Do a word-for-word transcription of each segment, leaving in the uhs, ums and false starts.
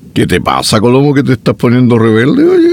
¿Qué te pasa, Colomo, que te estás poniendo rebelde, oye?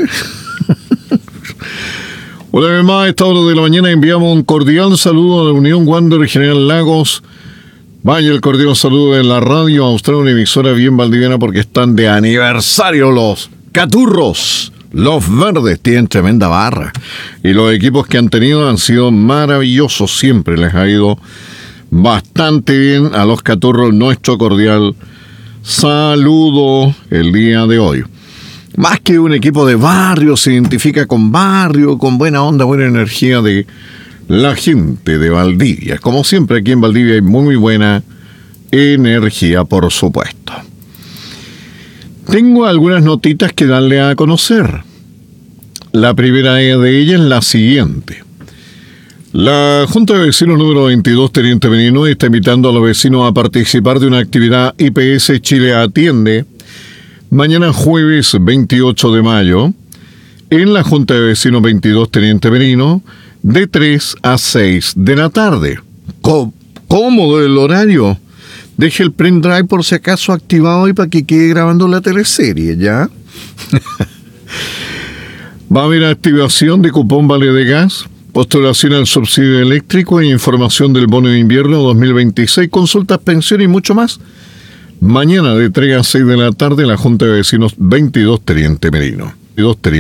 Una vez más, a esta hora de la mañana enviamos un cordial saludo a la Unión Wander General Lagos. Vaya el cordial saludo de la radio austral, una emisora bien valdiviana, porque están de aniversario los Caturros. Los verdes tienen tremenda barra. Y los equipos que han tenido han sido maravillosos. Siempre les ha ido bastante bien a los Caturros. Nuestro cordial saludo el día de hoy. Más que un equipo de barrio, se identifica con barrio, con buena onda, buena energía de la gente de Valdivia. Como siempre, aquí en Valdivia hay muy buena energía, por supuesto. Tengo algunas notitas que darle a conocer. La primera de ellas es la siguiente. La Junta de Vecinos número veintidós, Teniente Merino, está invitando a los vecinos a participar de una actividad I P S Chile Atiende mañana jueves veintiocho de mayo en la Junta de Vecinos veintidós, Teniente Merino, de tres a seis de la tarde. Cómodo el horario. Deje el print drive por si acaso activado y para que quede grabando la teleserie, ¿ya? Va a haber activación de cupón vale de gas, postulación al subsidio eléctrico e información del bono de invierno dos mil veintiséis, consultas, pensiones y mucho más. Mañana de tres a seis de la tarde en la Junta de Vecinos veintidós, Teniente Merino. veintidós, Teniente